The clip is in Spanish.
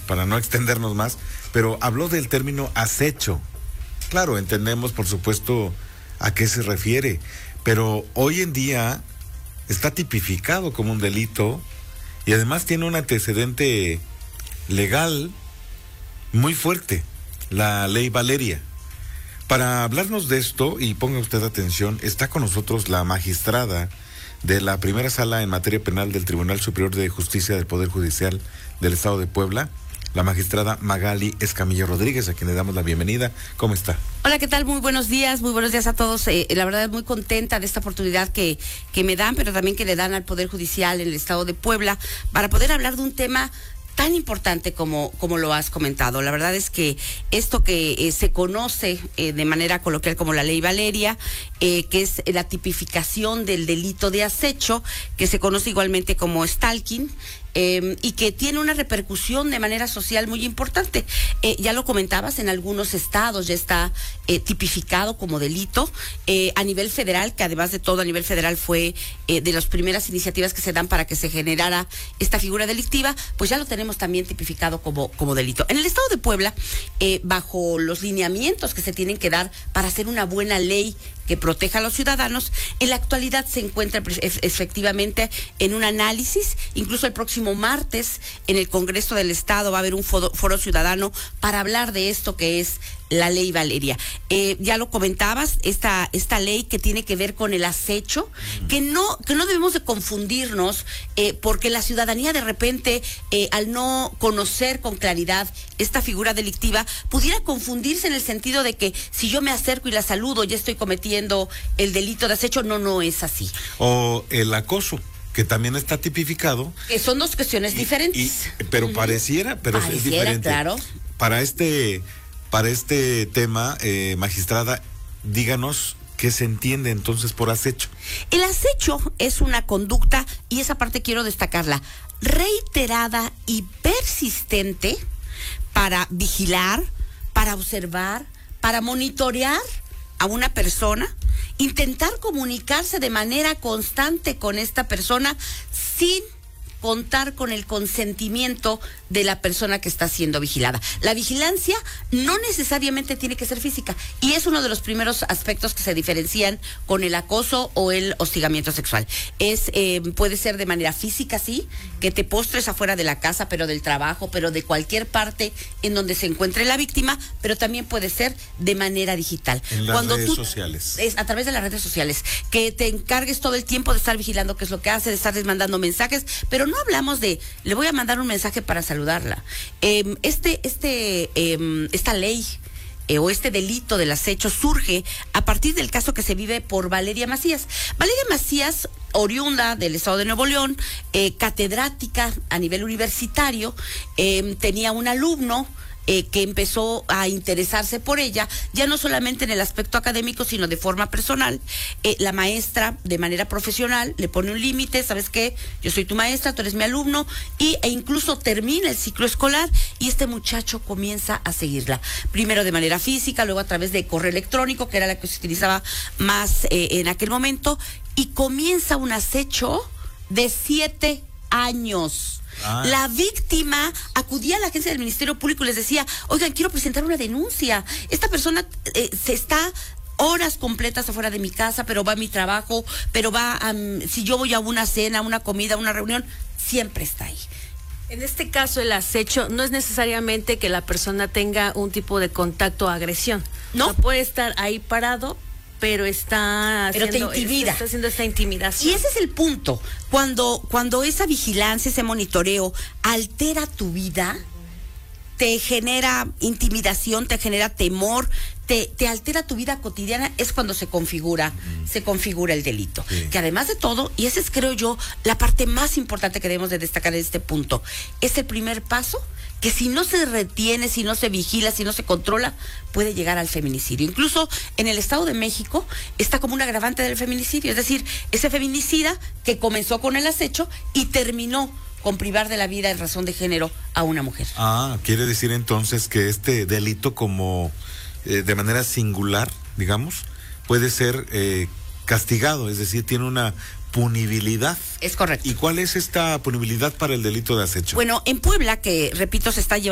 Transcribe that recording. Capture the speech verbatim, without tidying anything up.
para no extendernos más, pero habló del término acecho. Claro, entendemos por supuesto a qué se refiere, pero hoy en día está tipificado como un delito y además tiene un antecedente legal muy fuerte, la ley Valeria. Para hablarnos de esto, y ponga usted atención, está con nosotros la magistrada de la primera sala en materia penal del Tribunal Superior de Justicia del Poder Judicial del Estado de Puebla, la magistrada Magali Escamilla Rodríguez, a quien le damos la bienvenida. ¿Cómo está? Hola, ¿qué tal? Muy buenos días, muy buenos días a todos. Eh, la verdad, muy contenta de esta oportunidad que, que me dan, pero también que le dan al Poder Judicial en el Estado de Puebla, para poder hablar de un tema tan importante como, como lo has comentado. La verdad es que esto que eh, se conoce eh, de manera coloquial como la ley Valeria, eh, que es la tipificación del delito de acecho, que se conoce igualmente como stalking, Eh, y que tiene una repercusión de manera social muy importante. Eh, ya lo comentabas, en algunos estados ya está eh, tipificado como delito. Eh, a nivel federal, que además de todo a nivel federal fue eh, de las primeras iniciativas que se dan para que se generara esta figura delictiva, pues ya lo tenemos también tipificado como, como delito. En el estado de Puebla, eh, bajo los lineamientos que se tienen que dar para hacer una buena ley que proteja a los ciudadanos, en la actualidad se encuentra efectivamente en un análisis. Incluso el próximo martes en el Congreso del Estado va a haber un foro, foro ciudadano para hablar de esto que es la ley Valeria. Eh, ya lo comentabas, esta esta ley que tiene que ver con el acecho, mm. que no que no debemos de confundirnos, eh, porque la ciudadanía de repente, eh, al no conocer con claridad esta figura delictiva, pudiera confundirse en el sentido de que si yo me acerco y la saludo, ya estoy cometiendo el delito de acecho. No, no es así. O el acoso, que también está tipificado. Que son dos cuestiones y, diferentes. Y, pero uh-huh. pareciera, pero pareciera, es diferente. Claro. Para este, para este tema, eh, magistrada, díganos qué se entiende entonces por acecho. El acecho es una conducta, y esa parte quiero destacarla, reiterada y persistente para vigilar, para observar, para monitorear a una persona, intentar comunicarse de manera constante con esta persona sin contar con el consentimiento de la persona que está siendo vigilada. La vigilancia no necesariamente tiene que ser física, y es uno de los primeros aspectos que se diferencian con el acoso o el hostigamiento sexual. Es eh, puede ser de manera física, sí, que te postres afuera de la casa, pero del trabajo, pero de cualquier parte en donde se encuentre la víctima, pero también puede ser de manera digital. En las Cuando redes tú, sociales. Es a través de las redes sociales, que te encargues todo el tiempo de estar vigilando qué es lo que hace, de estarles mandando mensajes, pero no hablamos de, le voy a mandar un mensaje para saludarla. Eh, este, este, eh, esta ley eh, o este delito del acecho surge a partir del caso que se vive por Valeria Macías. Valeria Macías, oriunda del estado de Nuevo León, eh, catedrática a nivel universitario, eh, tenía un alumno Eh, que empezó a interesarse por ella, ya no solamente en el aspecto académico, sino de forma personal. Eh, la maestra, de manera profesional, le pone un límite: ¿sabes qué? Yo soy tu maestra, tú eres mi alumno, y, e incluso termina el ciclo escolar, y este muchacho comienza a seguirla. Primero de manera física, luego a través de correo electrónico, que era la que se utilizaba más eh, en aquel momento, y comienza un acecho de siete años. Ah. La víctima acudía a la agencia del Ministerio Público y les decía: oigan, quiero presentar una denuncia. Esta persona eh, se está horas completas afuera de mi casa, pero va a mi trabajo, pero va a, um, si yo voy a una cena, una comida, una reunión, siempre está ahí. En este caso, el acecho no es necesariamente que la persona tenga un tipo de contacto o agresión. No, no puede estar ahí parado, pero está pero haciendo, te intimida. Está haciendo esta intimidación. Y ese es el punto. Cuando, cuando esa vigilancia, ese monitoreo altera tu vida, te genera intimidación, te genera temor, te, te altera tu vida cotidiana, es cuando se configura, mm. se configura el delito. Sí. Que además de todo, y esa es, creo yo, la parte más importante que debemos de destacar en este punto, es el primer paso, que si no se retiene, si no se vigila, si no se controla, puede llegar al feminicidio. Incluso en el Estado de México está como un agravante del feminicidio, es decir, ese feminicida que comenzó con el acecho y terminó con privar de la vida en razón de género a una mujer. Ah, quiere decir entonces que este delito, como eh, de manera singular, digamos, puede ser eh, castigado, es decir, tiene una punibilidad. Es correcto. ¿Y cuál es esta punibilidad para el delito de acecho? Bueno, en Puebla, que repito, se está llevando